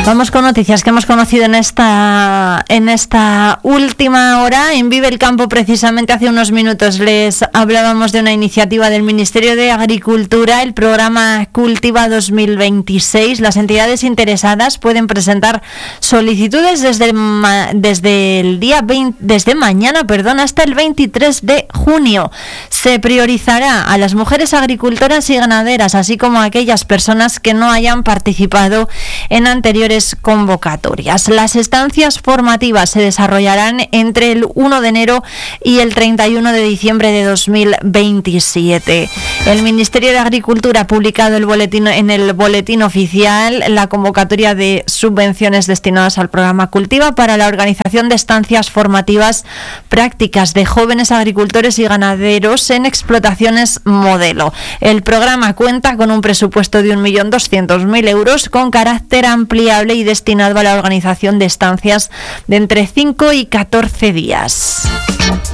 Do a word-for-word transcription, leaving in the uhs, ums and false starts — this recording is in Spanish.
Vamos con noticias que hemos conocido en esta en esta última hora. En Vive el Campo, precisamente hace unos minutos, les hablábamos de una iniciativa del Ministerio de Agricultura, el programa Cultiva dos mil veintiséis. Las entidades interesadas pueden presentar solicitudes desde, ma, desde el día veinte, desde mañana, perdón, hasta el veintitrés de junio. Se priorizará a las mujeres agricultoras y ganaderas, así como a aquellas personas que no hayan participado en anteriores convocatorias. Las estancias formativas se desarrollarán entre el uno de enero y el treinta y uno de diciembre de dos mil veintisiete. El Ministerio de Agricultura ha publicado el boletín, en el boletín oficial la convocatoria de subvenciones destinadas al programa Cultiva para la organización de estancias formativas prácticas de jóvenes agricultores y ganaderos en explotaciones modelo. El programa cuenta con un presupuesto de un millón doscientos mil euros con carácter ampliable y destinado a la organización de estancias de entre cinco y catorce días.